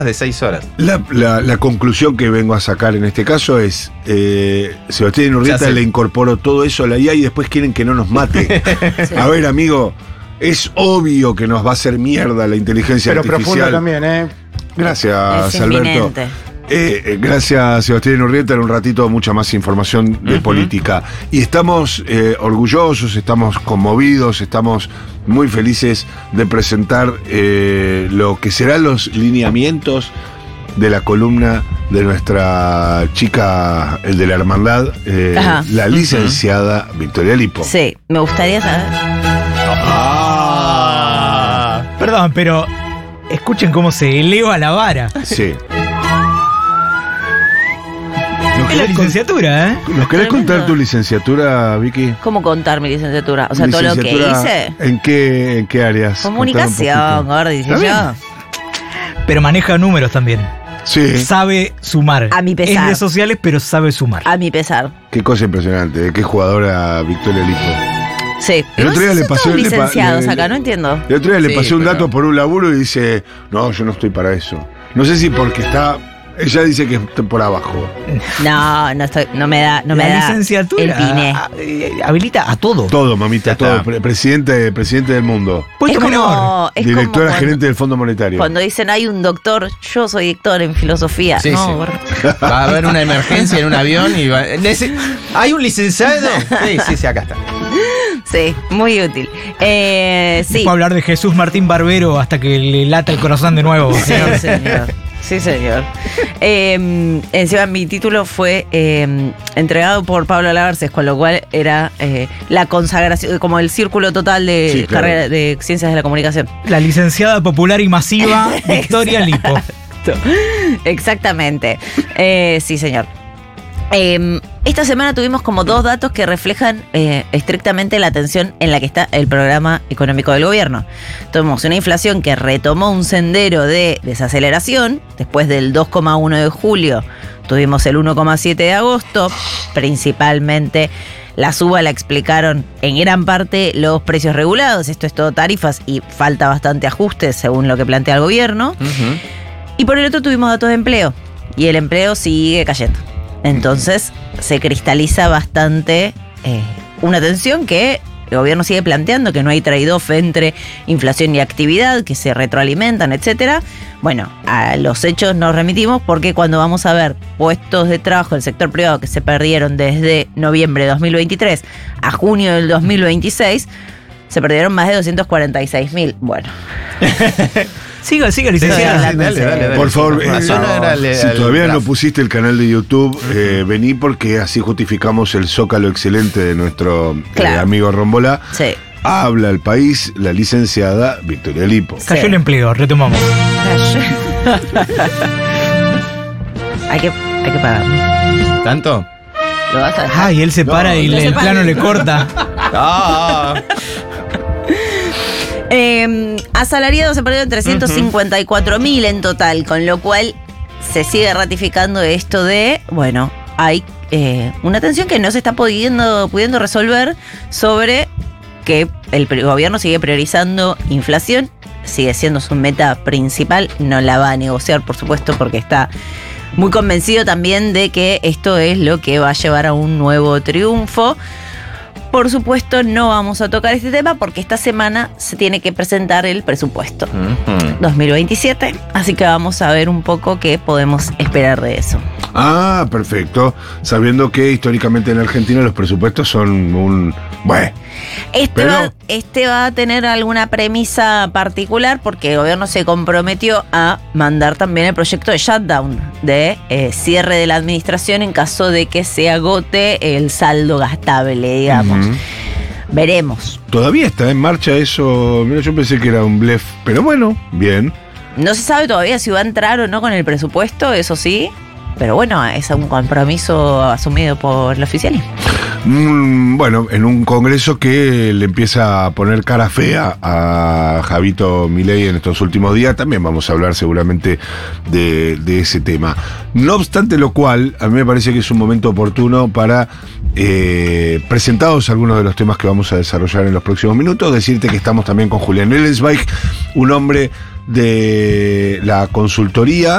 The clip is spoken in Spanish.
de 6 horas. La conclusión que vengo a sacar en este caso es, Sebastián Urrieta le incorporó todo eso a la IA y después quieren que no nos mate. Sí. A ver, amigo, es obvio que nos va a hacer mierda la inteligencia artificial. Pero profundo también, ¿eh? Gracias, Alberto. Gracias, Sebastián Urrieta. En un ratito mucha más información de política. Y estamos orgullosos, estamos conmovidos, estamos muy felices de presentar lo que serán los lineamientos de la columna de nuestra chica, el de la hermandad, la licenciada Victoria Lipo. Sí, me gustaría saber. Perdón, pero escuchen cómo se eleva la vara. Sí. Es la licenciatura, ¿eh? ¿Nos querés contar tu licenciatura, Vicky? ¿Cómo contar mi licenciatura? O sea, todo lo que hice. ¿En qué áreas? Comunicación, Gordi, yo. Pero maneja números también. Sí. Sabe sumar. A mi pesar. En redes sociales, pero sabe sumar. A mi pesar. Qué cosa impresionante. Qué jugadora Victoria Lipo. Sí. El otro día le pasé licenciados acá, no entiendo. El otro día le pasé un dato por un laburo y dice, no, yo no estoy para eso. No sé si porque está... Ella dice que está por abajo. No me da licenciatura el pine. Habilita a todo. Todo, mamita, todo. Presidente del mundo. Es como, directora gerente del Fondo Monetario. Cuando dicen hay un doctor, yo soy doctor en filosofía. Sí, no, sí. Va a haber una emergencia en un avión y ¿hay un licenciado? Sí, acá está. Sí, muy útil. Sí. Puedo hablar de Jesús Martín Barbero hasta que le lata el corazón de nuevo. Sí, señor. Sí, señor. Encima mi título fue entregado por Pablo Laverses, con lo cual era la consagración, como el círculo total de carrera de ciencias de la comunicación. La licenciada popular y masiva Victoria Lipo. Exactamente. Sí, señor. Esta semana tuvimos como 2 datos que reflejan estrictamente la tensión en la que está el programa económico del gobierno. Tuvimos una inflación que retomó un sendero de desaceleración. Después del 2,1 de julio tuvimos el 1,7 de agosto. Principalmente la suba la explicaron en gran parte los precios regulados. Esto es todo tarifas y falta bastante ajuste según lo que plantea el gobierno. Y por el otro tuvimos datos de empleo y el empleo sigue cayendo. Entonces se cristaliza bastante una tensión que el gobierno sigue planteando, que no hay trade-off entre inflación y actividad, que se retroalimentan, etcétera. Bueno, a los hechos nos remitimos porque cuando vamos a ver puestos de trabajo del sector privado que se perdieron desde noviembre de 2023 a junio del 2026, se perdieron más de 246.000. Bueno. Siga, licenciada. Dale. Por favor, si todavía no pusiste el canal de YouTube, vení porque así justificamos el zócalo excelente de nuestro amigo Rombolá. Sí. Habla el país, la licenciada Victoria Lipo. Cayó el empleo, retomamos. Hay que pagar. ¿Tanto? ¿Lo vas a dejar? Y él se para y el plano le corta. Asalariados se perdieron 354.000 en total, con lo cual se sigue ratificando esto de, bueno, hay una tensión que no se está pudiendo resolver sobre que el gobierno sigue priorizando inflación, sigue siendo su meta principal, no la va a negociar, por supuesto, porque está muy convencido también de que esto es lo que va a llevar a un nuevo triunfo. Por supuesto, no vamos a tocar este tema porque esta semana se tiene que presentar el presupuesto 2027. Así que vamos a ver un poco qué podemos esperar de eso. Perfecto. Sabiendo que históricamente en Argentina los presupuestos son un... Bueno. Este va a tener alguna premisa particular porque el gobierno se comprometió a mandar también el proyecto de shutdown, de cierre de la administración en caso de que se agote el saldo gastable, digamos. Veremos. ¿Todavía está en marcha eso? Mira, yo pensé que era un blef, pero bueno, bien. No se sabe todavía si va a entrar o no con el presupuesto, eso sí. Pero bueno, es un compromiso asumido por el oficialismo. Bueno, en un congreso que le empieza a poner cara fea a Javito Milei en estos últimos días, también vamos a hablar seguramente de ese tema. No obstante lo cual, a mí me parece que es un momento oportuno para, presentados algunos de los temas que vamos a desarrollar en los próximos minutos, decirte que estamos también con Julián Ellensweig, un hombre de la consultoría